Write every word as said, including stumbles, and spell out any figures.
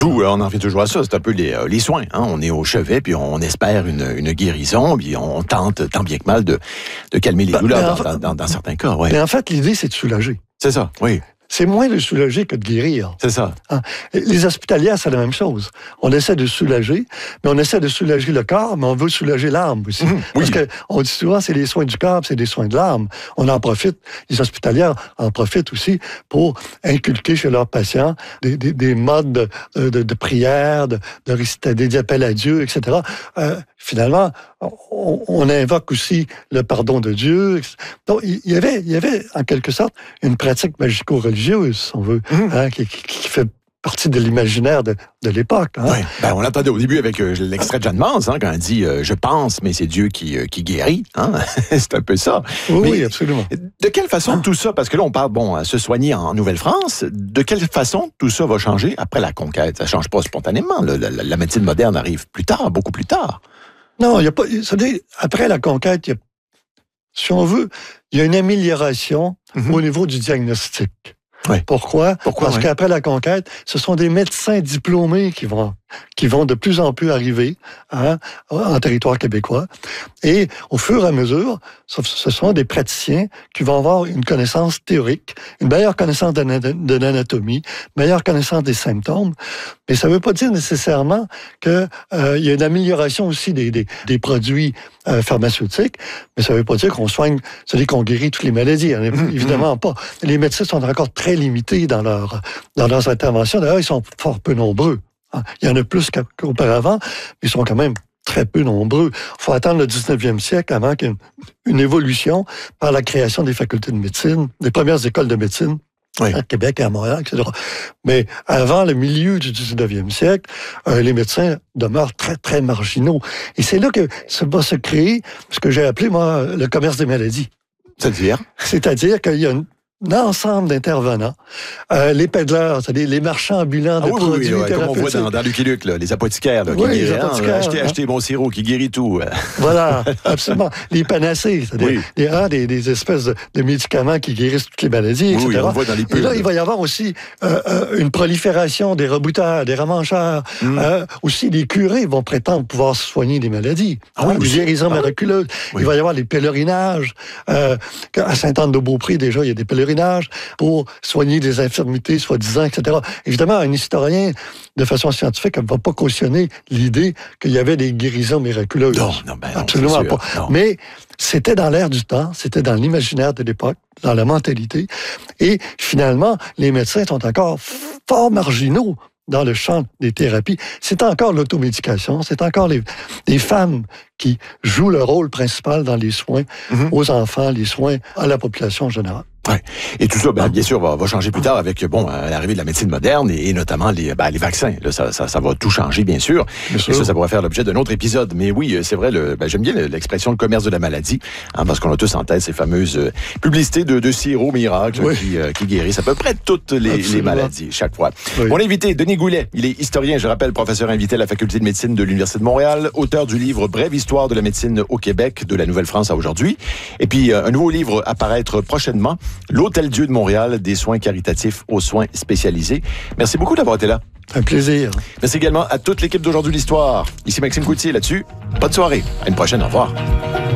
Tout, on en revient toujours à ça, c'est un peu les, les soins. Hein? On est au chevet, puis on espère une, une guérison, puis on tente tant bien que mal de, de calmer les ben, douleurs dans, fait, dans, dans, dans certains cas. Ouais. Mais en fait, l'idée, c'est de soulager. C'est ça, oui. C'est moins de soulager que de guérir. C'est ça. Hein? Les hospitalières, c'est la même chose. On essaie de soulager, mais on essaie de soulager le corps, mais on veut soulager l'âme aussi. Mmh, oui. Parce qu'on dit souvent, c'est les soins du corps, c'est des soins de l'âme. On en profite, les hospitalières en profitent aussi pour inculquer chez leurs patients des, des, des modes de, de, de prière, de, de réciter des appels à Dieu, et cetera. Euh, finalement, on, on invoque aussi le pardon de Dieu. Donc, il y avait, il y avait en quelque sorte une pratique magico-religieuse, si on veut, mmh. hein, qui, qui, qui fait partie de l'imaginaire de, de l'époque. Hein. Oui. Ben, on l'entendait au début avec euh, l'extrait de Jeanne Mance, hein, quand elle dit euh, « je pense, mais c'est Dieu qui, euh, qui guérit hein? ». C'est un peu ça. Oui, mais, oui, absolument. De quelle façon tout ça, parce que là on parle, bon, à se soigner en Nouvelle-France, de quelle façon tout ça va changer après la conquête? Ça ne change pas spontanément. La, la, la médecine moderne arrive plus tard, beaucoup plus tard. Non, il y a pas. Ça veut dire, après la conquête, il y a, si on veut, il y a une amélioration mm-hmm. au niveau du diagnostic. Oui. Pourquoi? Pourquoi? Parce oui. qu'après la conquête, ce sont des médecins diplômés qui vont, qui vont de plus en plus arriver hein, en territoire québécois. Et au fur et à mesure, ce sont des praticiens qui vont avoir une connaissance théorique, une meilleure connaissance de l'anatomie, une meilleure connaissance des symptômes. Mais ça ne veut pas dire nécessairement qu'il euh, y a une amélioration aussi des, des, des produits euh, pharmaceutiques, mais ça ne veut pas dire qu'on soigne, c'est-à-dire qu'on guérit toutes les maladies. Hein, mmh, évidemment mmh. pas. Les médecins sont encore très limités dans, leur, dans leurs interventions. D'ailleurs, ils sont fort peu nombreux. Hein. Il y en a plus qu'auparavant, mais ils sont quand même très peu nombreux. Il faut attendre le dix-neuvième siècle avant qu'il y ait une, une évolution par la création des facultés de médecine, des premières écoles de médecine. Oui. À Québec et à Montréal, et cetera. Mais avant le milieu du dix-neuvième siècle, euh, les médecins demeurent très, très marginaux. Et c'est là que ça va se créer ce que j'ai appelé, moi, le commerce des maladies. C'est-à-dire? C'est-à-dire qu'il y a une un ensemble d'intervenants, euh, les pédaleurs, c'est-à-dire les marchands ambulants de ah, oui, produits oui, oui, thérapeutiques. Comme on voit dans, dans Lucky Luke, là, les apothicaires, là, oui, qui les guérissent. apothicaires, Achetez, hein. achetez mon sirop qui guérit tout. Voilà, absolument. Les panacées, c'est-à-dire oui. des, ah, des, des espèces de, de médicaments qui guérissent toutes les maladies, oui, et cetera. Oui, on voit dans les pubs. Et là, il va y avoir aussi euh, euh, une prolifération des rebouteurs, des ramancheurs. Mm. Euh, aussi, les curés vont prétendre pouvoir soigner des maladies, ah, hein, oui, des guérisons ah, miraculeuses. Oui. Il va y avoir les pèlerinages. Euh, à Sainte-Anne-de-Beaupré, déjà, il y a des pèlerinages pour soigner des infirmités, soi-disant, et cetera. Évidemment, un historien, de façon scientifique, ne va pas cautionner l'idée qu'il y avait des guérisons miraculeuses. Non, non, ben non, absolument pas. Non. Mais c'était dans l'air du temps, c'était dans l'imaginaire de l'époque, dans la mentalité. Et finalement, les médecins sont encore fort marginaux dans le champ des thérapies. C'est encore l'automédication, c'est encore les, les femmes qui jouent le rôle principal dans les soins mm-hmm. aux enfants, les soins à la population générale. Ouais. Et tout ça, ben, bien sûr, va, va changer plus tard avec bon l'arrivée de la médecine moderne et, et notamment les, ben, les vaccins. Là, ça, ça, ça va tout changer, bien sûr. Bien sûr. Et ça, ça pourrait faire l'objet d'un autre épisode. Mais oui, c'est vrai, le, ben, j'aime bien l'expression le commerce de la maladie, hein, parce qu'on a tous en tête ces fameuses euh, publicités de, de sirop miracle oui. qui, euh, qui guérissent à peu près toutes les, les maladies chaque fois. Oui. Mon invité, Denis Goulet, il est historien, je rappelle, professeur invité à la Faculté de médecine de l'Université de Montréal, auteur du livre Brève histoire de la médecine au Québec, de la Nouvelle-France à aujourd'hui. Et puis, euh, un nouveau livre à paraître prochainement, L'Hôtel-Dieu de Montréal, des soins caritatifs aux soins spécialisés. Merci beaucoup d'avoir été là. Un plaisir. Merci également à toute l'équipe d'Aujourd'hui l'Histoire. Ici Maxime Coutier là-dessus. Bonne soirée. À une prochaine. Au revoir.